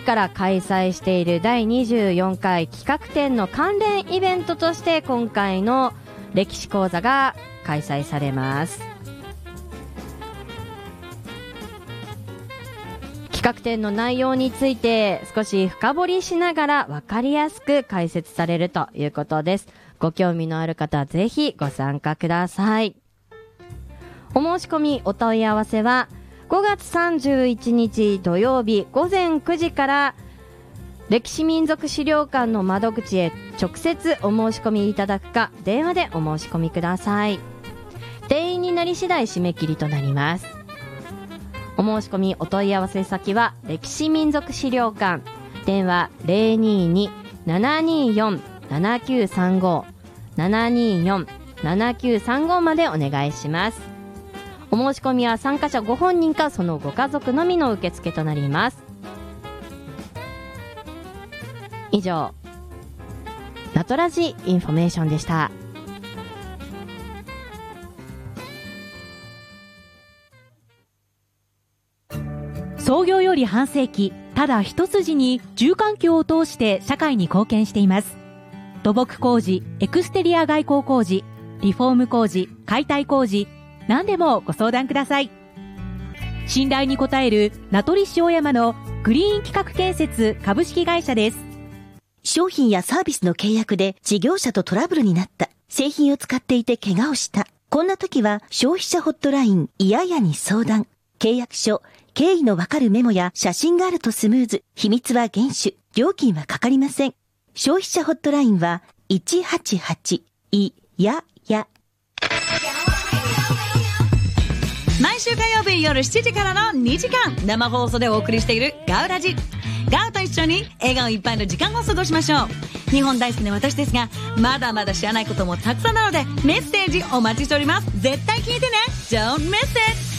から開催している第24回企画展の関連イベントとして今回の歴史講座が開催されます。企画展の内容について少し深掘りしながら分かりやすく解説されるということです。ご興味のある方はぜひご参加ください。お申し込みお問い合わせは5月31日土曜日午前9時から歴史民族資料館の窓口へ直接お申し込みいただくか電話でお申し込みください。定員になり次第締め切りとなります。お申し込みお問い合わせ先は歴史民族資料館、電話 022-724-7935 724-7935 までお願いします。お申し込みは参加者ご本人かそのご家族のみの受付となります。以上、ナトラジインフォメーションでした。 創業より半世紀、ただ一筋に住環境を通して社会に貢献しています。土木工事、エクステリア外交工事、リフォーム工事、解体工事、何でもご相談ください。信頼に応える名取塩山のグリーン企画建設株式会社です。 商品やサービスの契約で事業者とトラブルになった。製品を使っていて怪我をした。こんな時は消費者ホットラインいややに相談。契約書、経緯のわかるメモや写真があるとスムーズ。秘密は厳守。料金はかかりません。消費者ホットラインは188いやや。 毎週火曜日夜7時からの2時間生放送でお送りしているガウラジ。ガウと一緒に笑顔いっぱいの時間を過ごしましょう。日本大好きな私ですが、まだまだ知らないこともたくさんなのでメッセージお待ちしております。絶対聞いてね。 Don't miss it。